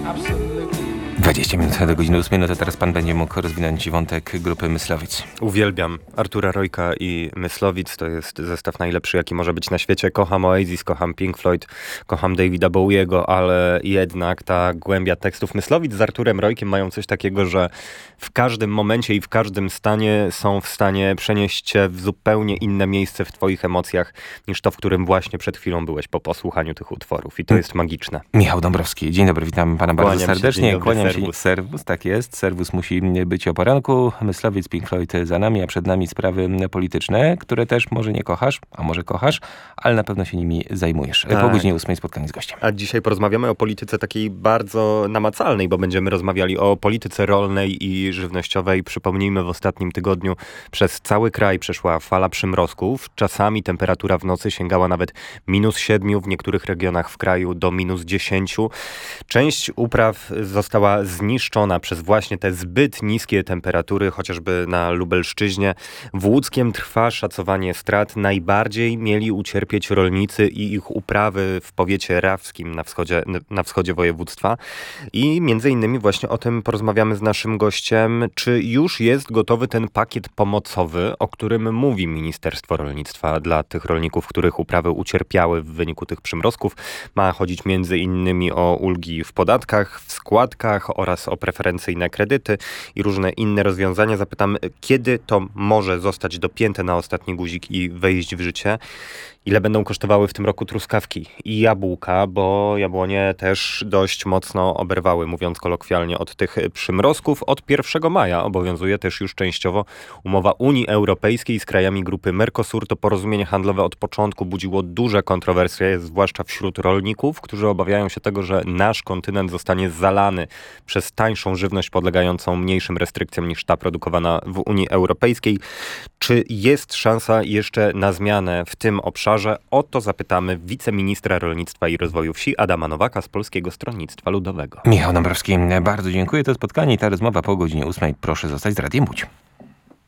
20 minut do godziny 8, no to teraz pan będzie mógł rozwinąć wątek grupy Myslowic. Uwielbiam Artura Rojka i Myslowic. To jest zestaw najlepszy, jaki może być na świecie. Kocham Oasis, kocham Pink Floyd, kocham Davida Bowiego, ale jednak ta głębia tekstów Myslowic z Arturem Rojkiem mają coś takiego, że w każdym momencie i w każdym stanie są w stanie przenieść cię w zupełnie inne miejsce w twoich emocjach, niż to, w którym właśnie przed chwilą byłeś po posłuchaniu tych utworów. I to jest magiczne. Michał Dąbrowski, dzień dobry, witam pana bardzo serdecznie. Kłaniam się. Serwus, tak jest. Serwus musi być o poranku. Myslowic, Pink Floyd za nami, a przed nami sprawy polityczne, które też może nie kochasz, a może kochasz, ale na pewno się nimi zajmujesz. Po godzinie 8 spotkanie z gościem. A dzisiaj porozmawiamy o polityce takiej bardzo namacalnej, bo będziemy rozmawiali o polityce rolnej i żywnościowej. Przypomnijmy, w ostatnim tygodniu przez cały kraj przeszła fala przymrozków. Czasami temperatura w nocy sięgała nawet -7, w niektórych regionach w kraju do -10. Część upraw została zniszczona przez właśnie te zbyt niskie temperatury, chociażby na Lubelszczyźnie. W Łódzkiem trwa szacowanie strat. Najbardziej mieli ucierpieć rolnicy i ich uprawy w powiecie rawskim na wschodzie województwa. I między innymi właśnie o tym porozmawiamy z naszym gościem. Czy już jest gotowy ten pakiet pomocowy, o którym mówi Ministerstwo Rolnictwa dla tych rolników, których uprawy ucierpiały w wyniku tych przymrozków? Ma chodzić między innymi o ulgi w podatkach, w składkach oraz o preferencyjne kredyty i różne inne rozwiązania. Zapytam, kiedy to może zostać dopięte na ostatni guzik i wejść w życie? Ile będą kosztowały w tym roku truskawki i jabłka, bo jabłonie też dość mocno oberwały, mówiąc kolokwialnie, od tych przymrozków. Od 1 maja obowiązuje też już częściowo umowa Unii Europejskiej z krajami grupy Mercosur. To porozumienie handlowe od początku budziło duże kontrowersje, zwłaszcza wśród rolników, którzy obawiają się tego, że nasz kontynent zostanie zalany przez tańszą żywność podlegającą mniejszym restrykcjom niż ta produkowana w Unii Europejskiej. Czy jest szansa jeszcze na zmianę w tym obszarze? O to zapytamy wiceministra rolnictwa i rozwoju wsi Adama Nowaka z Polskiego Stronnictwa Ludowego. Michał Dąbrowski, bardzo dziękuję. To spotkanie i ta rozmowa po godzinie 8. Proszę zostać z Radiem Łódź.